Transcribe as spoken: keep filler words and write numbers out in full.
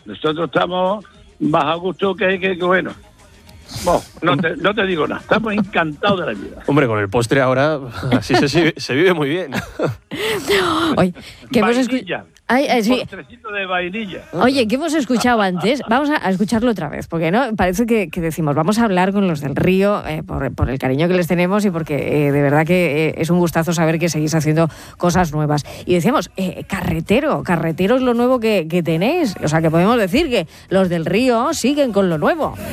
nosotros estamos más a gusto que, que, que bueno. Bueno, no te, no te digo nada, estamos encantados de la vida. Hombre, con el postre ahora así se, se vive muy bien. Oye, que hemos escuchado... Ay, ay, sí. Postrecito de vainilla. Oye, ¿qué hemos escuchado antes? Vamos a, a escucharlo otra vez, porque no parece que, que decimos, vamos a hablar con los del Río eh, por, por el cariño que les tenemos y porque eh, de verdad que eh, es un gustazo saber que seguís haciendo cosas nuevas. Y decíamos, eh, carretero, carretero es lo nuevo que, que tenéis. O sea, que podemos decir que los del Río siguen con lo nuevo.